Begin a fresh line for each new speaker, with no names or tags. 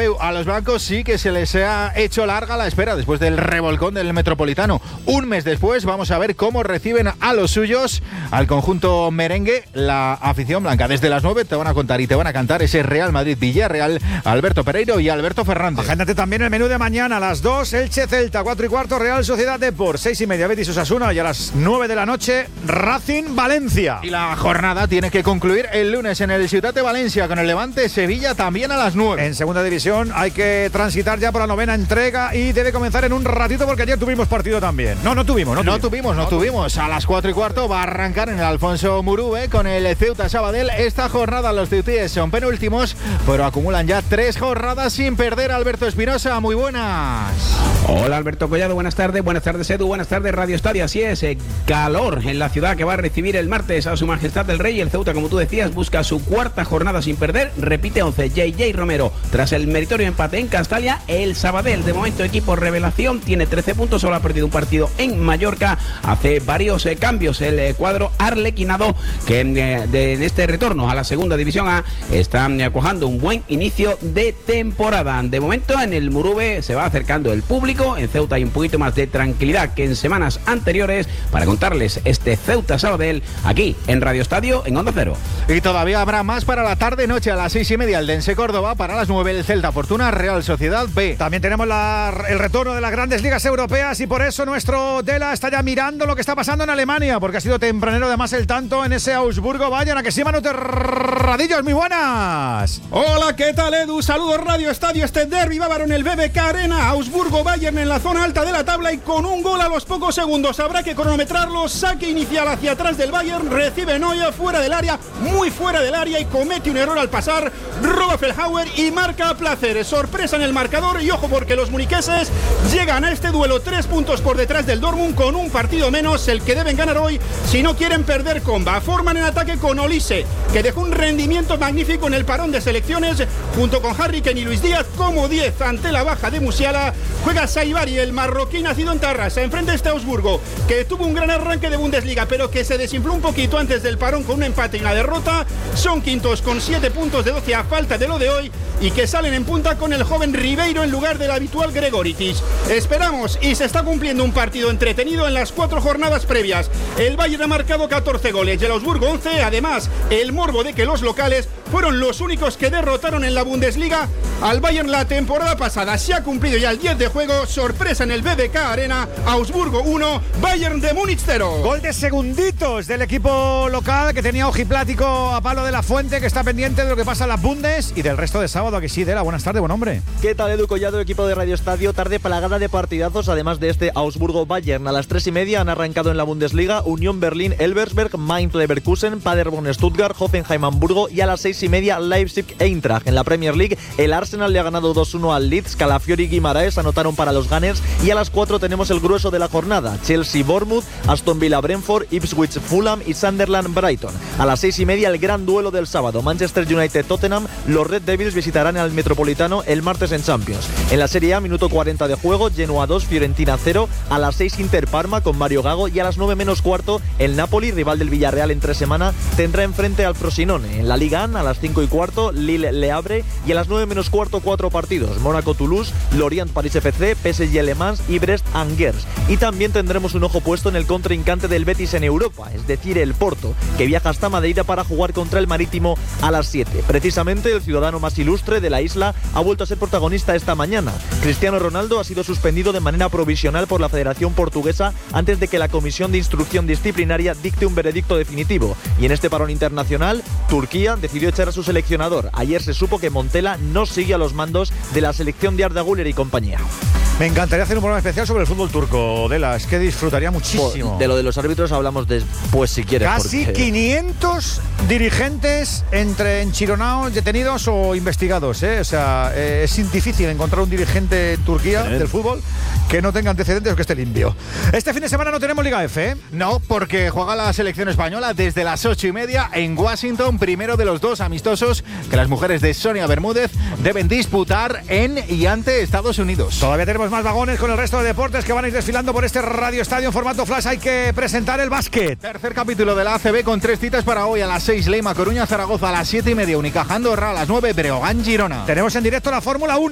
Bernabéu. A los blancos sí que se les ha hecho larga la espera después del revolcón del Metropolitano. Un mes después vamos a ver cómo reciben a los suyos, al conjunto merengue, la afición blanca. Desde las 9 te van a contar y te van a cantar ese Real Madrid-Villarreal, Alberto Pereiro y Alberto Fernández.
Agéndate también el menú de mañana, a las 2, Elche-Celta, 4:15, Real Sociedad Depor, 6:30, Betis-Osasuna, y a las 9 de la noche, Racing-Valencia.
Y la jornada tiene que concluir el lunes en el Ciutat de Valencia con el Levante-Sevilla también a las 9.
En segunda división hay que transitar ya por la 9ª entrega y debe comenzar en un ratito porque ayer tuvimos partido también. No tuvimos.
A las 4:15 va a arrancar en el Alfonso Murube con el Ceuta Sabadell. Esta jornada los ceutíes son penúltimos, pero acumulan ya 3 jornadas sin perder. Alberto Espinosa, muy buenas.
Hola Alberto Collado, buenas tardes Edu, buenas tardes Radio Estadio. Así es, calor en la ciudad que va a recibir el martes a su majestad el Rey. El Ceuta, como tú decías, busca su 4ª jornada sin perder, repite 11. JJ Romero, tras el meritorio empate en Castalia. El Sabadell, de momento equipo revelación, tiene 13 puntos, solo ha perdido un partido en Mallorca. Hace varios cambios el cuadro arlequinado, que en este retorno a la segunda división A está cuajando un buen inicio de temporada. De momento en el Murube se va acercando el público. En Ceuta hay un poquito más de tranquilidad que en semanas anteriores para contarles este Ceuta Sabadell aquí en Radio Estadio en Onda Cero.
Y todavía habrá más para la tarde-noche. A las 6:30 el Dense Córdoba, para las 9 el Celta Fortuna Real Sociedad B.
También tenemos el retorno de las grandes ligas europeas y por eso nuestro Dela está ya mirando lo que está pasando en Alemania, porque ha sido tempranero además el tanto en ese Augsburgo-Bayern. ¿A que sí, Manu Terradillos? Muy buenas.
Hola, ¿qué tal, Edu? Saludos Radio Estadio. Este derbi bávaro en el BBK Arena. Augsburgo-Bayern en la zona alta de la tabla y con un gol a los pocos segundos. Habrá que cronometrarlo. Saque inicial hacia atrás del Bayern. Recibe Neuer fuera del área, muy fuera del área, y comete un error al pasar. Roba Feldhauer y marca a placer. Sorpresa en el marcador y ojo porque los muniqueses llegan a este duelo 3 puntos por detrás del Dortmund con un partido menos, el que deben ganar hoy si no quieren perder comba. Forman en ataque con Olise, que dejó un rendimiento magnífico en el parón de selecciones, junto con Harry Kane y Luis Díaz como 10 ante la baja de Musiala. Juega Saibari, el marroquí nacido en Tarrasa, enfrente a este Augsburgo, que tuvo un gran arranque de Bundesliga, pero que se desinfló un poquito antes del parón con un empate y una derrota. Son quintos con 7 puntos de 12 a falta de lo de hoy, y que salen en punta con el joven Ribeiro en lugar del habitual Gregoritis. Esperamos y se está cumpliendo un partido entretenido en las 4 jornadas previas. El Bayern ha marcado 14 goles y el Augsburgo 11. Además, el morbo de que los locales fueron los únicos que derrotaron en la Bundesliga al Bayern la temporada pasada. Se ha cumplido ya el 10 de juego. Sorpresa en el BBK Arena. Augsburgo 1, Bayern de Múnich 0.
Gol de segunditos del equipo local, que tenía ojiplático a palo de la Fuente, que está pendiente de lo que pasa en las Bundes y del resto de sábado. Aquí sí, Dela, buenas tardes, buen hombre.
¿Qué tal, Edu Collado, equipo de Radio Estadio? Tarde plagada de partidazos, además de este Augsburgo-Bayern. A las 3:30 han arrancado en la Bundesliga Unión Berlín-Elversberg, Mainz-Leverkusen, Paderborn-Stuttgart, Hoffenheim-Hamburgo, y a las 6:30 Leipzig-Eintracht. En la Premier League, el Arsenal le ha ganado 2-1 al Leeds, Calafiori y Guimaraes anotaron para los Gunners, y a las 4 tenemos el grueso de la jornada: Chelsea-Bournemouth, Aston Villa-Brentford, Ipswich-Fulham y Sunderland-Brighton. A las 6:30 el gran duelo del sábado: Manchester United-Tottenham. Los Red Devils visitarán al Metropolitano el martes en Champions. En la Serie A, minuto 40 de juego, Genoa 2, Fiorentina 0. A las 6 Inter-Parma con Mario Gago, y a las 9 menos cuarto el Napoli, rival del Villarreal entre semana, tendrá enfrente al Frosinone. En la Liga A las 5:15 Lille-Le Havre, y a las 9 menos cuarto 4 partidos: Mónaco-Toulouse, Lorient-Paris FC, PSG-Le Mans y Brest-Angers. Y también tendremos un ojo puesto en el contrincante del Betis en Europa, es decir, el Porto, que viaja hasta Madeira para jugar contra el Marítimo a las 7. Precisamente el ciudadano más ilustre de la isla ha vuelto a ser protagonista esta mañana. Cristiano Ronaldo ha sido suspendido de manera provisional por la Federación Portuguesa antes de que la Comisión de Instrucción Disciplinaria dicte un veredicto definitivo. Y en este parón internacional, Turquía decidió echar a su seleccionador. Ayer se supo que Montella no sigue a los mandos de la selección de Arda Güler y compañía.
Me encantaría hacer un programa especial sobre el fútbol turco, Dela. Es que disfrutaría muchísimo.
De lo de los árbitros hablamos después, si quieres.
Casi 500 dirigentes entre enchironados, detenidos o investigados, ¿eh? O sea, es difícil encontrar un dirigente en Turquía del fútbol que no tenga antecedentes o que esté limpio. Este fin de semana no tenemos Liga F, ¿eh?
No, porque juega la selección española desde las 8:30 en Washington, primero de los 2 amistosos que las mujeres de Sonia Bermúdez deben disputar en y ante Estados Unidos.
Todavía tenemos más vagones con el resto de deportes que van a ir desfilando por este Radio Estadio en formato flash. Hay que presentar el básquet.
Tercer capítulo de la ACB con 3 citas para hoy: a las 6 Leima Coruña Zaragoza, a las 7:30 Unicaja Andorra, a las 9 Breogán Girona.
Tenemos en directo la Fórmula 1.